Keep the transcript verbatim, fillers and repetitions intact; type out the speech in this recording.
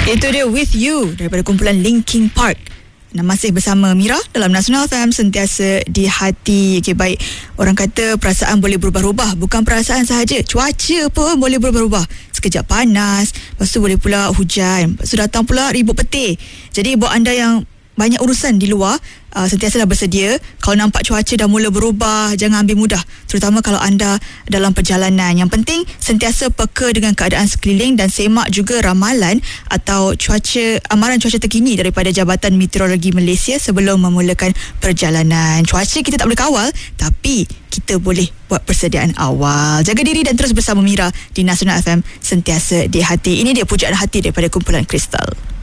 Itu dia With You daripada kumpulan Linkin Park. Dan masih bersama Mira dalam Nasional F M, sentiasa di hati. Okay, baik. Orang kata perasaan boleh berubah-ubah. Bukan perasaan sahaja, cuaca pun boleh berubah-ubah. Sekejap panas, lepas tu boleh pula hujan, lepas tu datang pula ribut petir. Jadi buat anda yang banyak urusan di luar, uh, sentiasalah bersedia. Kalau nampak cuaca dah mula berubah, jangan ambil mudah, terutama kalau anda dalam perjalanan. Yang penting sentiasa peka dengan keadaan sekeliling dan semak juga ramalan atau cuaca, amaran cuaca terkini daripada Jabatan Meteorologi Malaysia sebelum memulakan perjalanan. Cuaca kita tak boleh kawal, tapi kita boleh buat persediaan awal. Jaga diri dan terus bersama Mira di Nasional F M, sentiasa di hati. Ini dia Pujaan Hati daripada kumpulan Kristal.